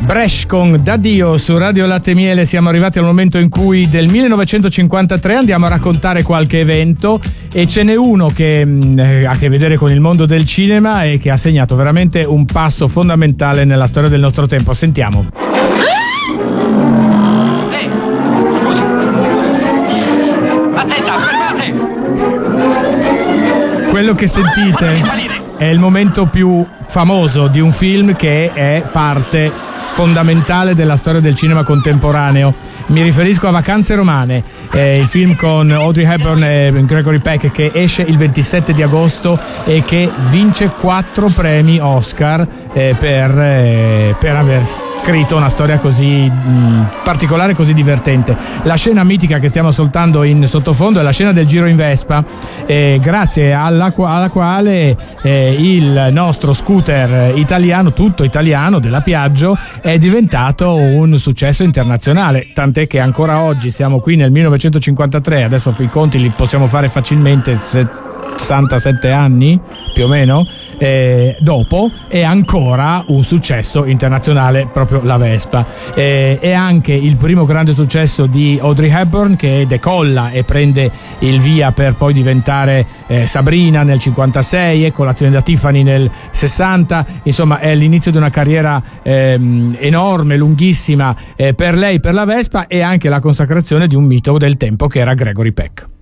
Bresh con D'Addio su Radio Latte Miele. Siamo arrivati al momento in cui del 1953 andiamo a raccontare qualche evento, e ce n'è uno che ha a che vedere con il mondo del cinema e che ha segnato veramente un passo fondamentale nella storia del nostro tempo. Sentiamo. Attenta, fermate! Quello che sentite è il momento più famoso di un film che è parte fondamentale della storia del cinema contemporaneo. Mi riferisco a Vacanze Romane, il film con Audrey Hepburn e Gregory Peck, che esce il 27 di agosto e che vince 4 premi Oscar per aver scritto una storia così particolare, così divertente. La scena mitica che stiamo ascoltando in sottofondo è la scena del giro in Vespa, grazie alla quale il nostro scooter italiano, tutto italiano, della Piaggio, è diventato un successo internazionale, tant'è che ancora oggi siamo qui nel 1953, adesso i conti li possiamo fare facilmente, 67 anni più o meno dopo, è ancora un successo internazionale proprio la Vespa. È anche il primo grande successo di Audrey Hepburn, che decolla e prende il via per poi diventare Sabrina nel 56 e Colazione da Tiffany nel 60. Insomma, è l'inizio di una carriera enorme, lunghissima per lei, per la Vespa, e anche la consacrazione di un mito del tempo che era Gregory Peck.